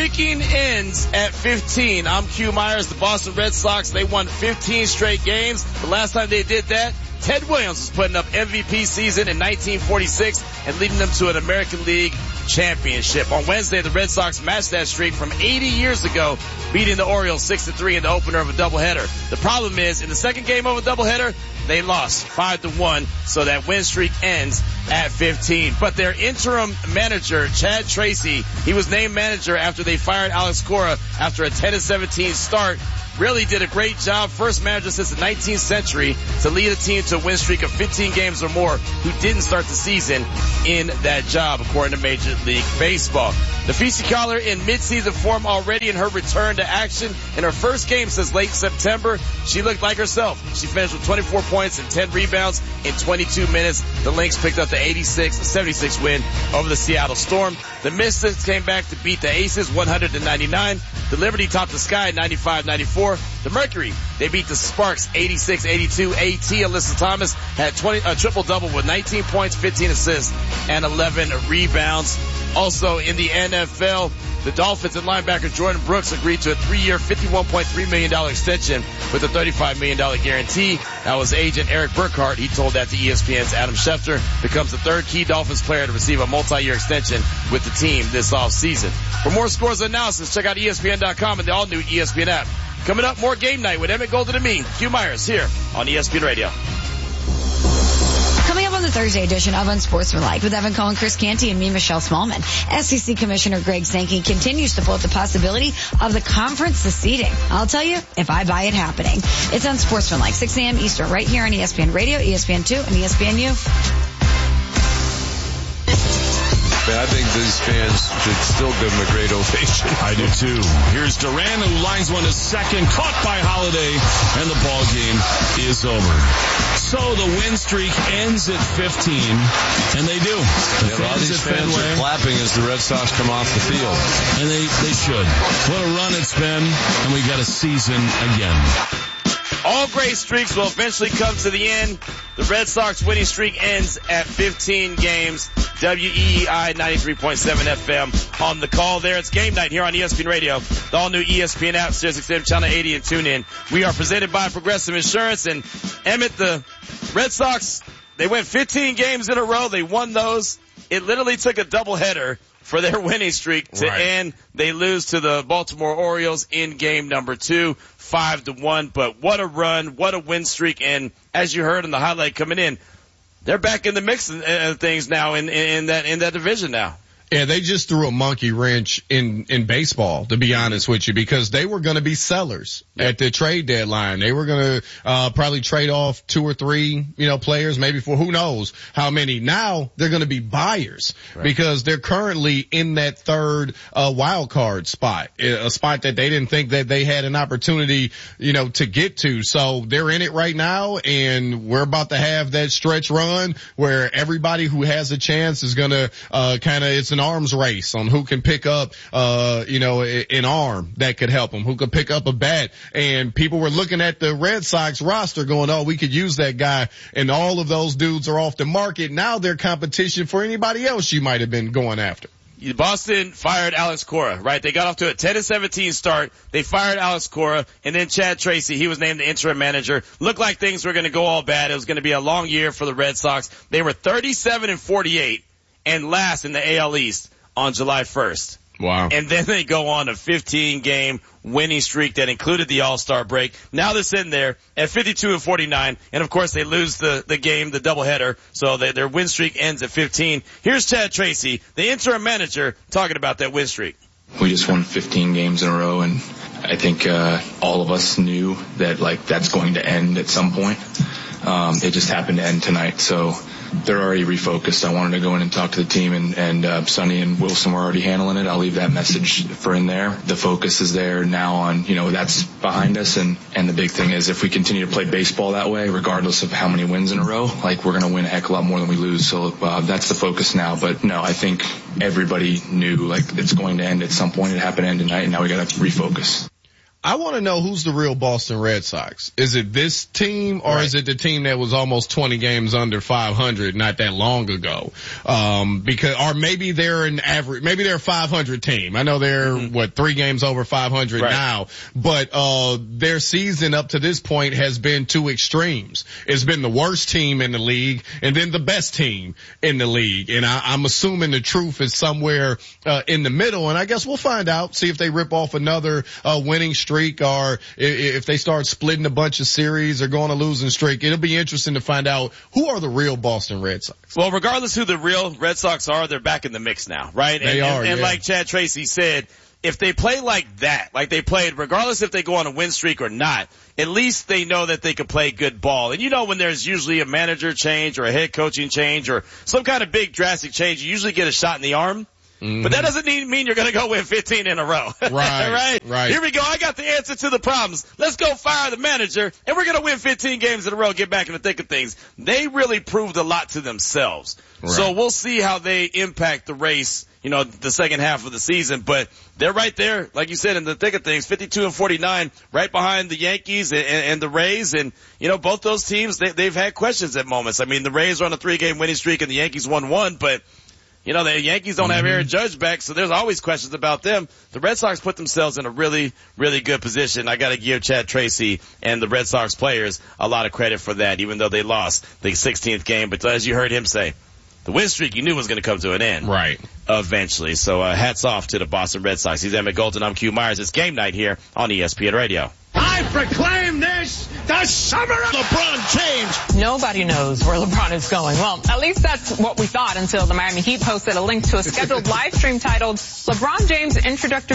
streaking ends at 15. I'm Q Myers. The Boston Red Sox, they won 15 straight games. The last time they did that, Ted Williams was putting up MVP season in 1946 and leading them to an American League championship. On Wednesday, the Red Sox matched that streak from 80 years ago, beating the Orioles 6-3 in the opener of a doubleheader. The problem is, in the second game of a doubleheader, they lost 5-1, so that win streak ends at 15. But their interim manager, Chad Tracy, he was named manager after they fired Alex Cora after a 10-17 start. Really did a great job. First manager since the 19th century to lead a team to a win streak of 15 games or more who didn't start the season in that job, according to Major League Baseball. Neefese Collar in midseason form already in her return to action. In her first game since late September, she looked like herself. She finished with 24 points and 10 rebounds in 22 minutes. The Lynx picked up the 76 win over the Seattle Storm. The Mystics came back to beat the Aces 100-99. The Liberty topped the Sky 95-94. The Mercury, they beat the Sparks 86-82. AT Alyssa Thomas had a triple-double with 19 points, 15 assists, and 11 rebounds. Also in the NFL, the Dolphins and linebacker Jordan Brooks agreed to a 3-year, $51.3 million extension with a $35 million guarantee. That was agent Eric Burkhart. He told that to ESPN's Adam Schefter. Becomes the third key Dolphins player to receive a multi-year extension with the team this offseason. For more scores and analysis, check out ESPN.com and the all-new ESPN app. Coming up, more Game Night with Emmett Golden and me, Q Myers, here on ESPN Radio. Coming up on the Thursday edition of Unsportsmanlike with Evan Cohen, Chris Canty, and me, Michelle Smallman. SEC Commissioner Greg Sankey continues to float the possibility of the conference seceding. I'll tell you if I buy it happening. It's Unsportsmanlike, 6 a.m. Eastern, right here on ESPN Radio, ESPN2, and ESPNU. I think these fans should still give him a great ovation. I do too. Here's Durant, who lines one to second, caught by Holiday, and the ball game is over. So the win streak ends at 15, and they do. A lot of these fans are clapping as the Red Sox come off the field. And they should. What a run it's been, and we got a season again. All great streaks will eventually come to the end. The Red Sox winning streak ends at 15 games. WEEI 93.7 FM on the call there. It's Game Night here on ESPN Radio. The all-new ESPN app, SiriusXM Channel 80 and TuneIn. We are presented by Progressive Insurance. And Emmett, the Red Sox, they went 15 games in a row. They won those. It literally took a doubleheader for their winning streak to end. They lose to the Baltimore Orioles in game number 2, 5-1. But what a run, what a win streak. And as you heard in the highlight coming in, they're back in the mix of things now in that division now. Yeah, they just threw a monkey wrench in baseball, to be honest with you, because they were going to be sellers at the trade deadline. They were going to probably trade off 2 or 3, players, maybe for who knows how many. Now they're going to be buyers because they're currently in that third wild card spot, a spot that they didn't think that they had an opportunity, to get to. So they're in it right now, and we're about to have that stretch run where everybody who has a chance is going to it's an arms race on who can pick up, an arm that could help them, who could pick up a bat. And people were looking at the Red Sox roster going, oh, we could use that guy. And all of those dudes are off the market. Now they're competition for anybody else you might have been going after. Boston fired Alex Cora, right? They got off to a 10-17 start. They fired Alex Cora, and then Chad Tracy, he was named the interim manager. Looked like things were going to go all bad. It was going to be a long year for the Red Sox. They were 37-48. And last in the AL East on July 1st. Wow. And then they go on a 15-game winning streak that included the All-Star break. Now they're sitting there at 52-49, and of course they lose the game, the doubleheader, so their win streak ends at 15. Here's Chad Tracy, the interim manager, talking about that win streak. We just won 15 games in a row, and I think all of us knew that that's going to end at some point. It just happened to end tonight, so they're already refocused. I wanted to go in and talk to the team, and Sonny and Wilson were already handling it. I'll leave that message for in there. The focus is there now on, that's behind us, and the big thing is if we continue to play baseball that way, regardless of how many wins in a row, we're going to win a heck of a lot more than we lose. So that's the focus now. But no, I think everybody knew it's going to end at some point. It happened to end tonight, and now we got to refocus. I want to know who's the real Boston Red Sox. Is it this team or is it the team that was almost 20 games under 500 not that long ago? Or maybe they're an average, maybe they're a 500 team. I know they're 3 games over 500 now, but their season up to this point has been 2 extremes. It's been the worst team in the league and then the best team in the league. And I'm assuming the truth is somewhere in the middle, and I guess we'll find out, see if they rip off another winning streak, or if they start splitting a bunch of series or going a losing streak. It'll be interesting to find out who are the real Boston Red Sox. Well, regardless who the real Red Sox are, they're back in the mix now, right? And like Chad Tracy said, if they play like that, like they played, regardless if they go on a win streak or not, at least they know that they can play good ball. And you know when there's usually a manager change or a head coaching change or some kind of big drastic change, you usually get a shot in the arm. But that doesn't mean you're going to go win 15 in a row. Right. Here we go. I got the answer to the problems. Let's go fire the manager, and we're going to win 15 games in a row, get back in the thick of things. They really proved a lot to themselves. Right. So we'll see how they impact the race, the second half of the season. But they're right there, like you said, in the thick of things, 52-49, right behind the Yankees and the Rays. And, both those teams, they've had questions at moments. I mean, the Rays are on a 3-game winning streak and the Yankees won 1, but the Yankees don't have Aaron Judge back, so there's always questions about them. The Red Sox put themselves in a really, really good position. I got to give Chad Tracy and the Red Sox players a lot of credit for that, even though they lost the 16th game. But as you heard him say, the win streak you knew was going to come to an end. Right. Eventually. So hats off to the Boston Red Sox. He's Emmett Golden. I'm Q Myers. It's game night here on ESPN Radio. I proclaim this the summer of LeBron James. Nobody knows where LeBron is going. Well, at least that's what we thought until the Miami Heat posted a link to a scheduled live stream titled LeBron James Introductory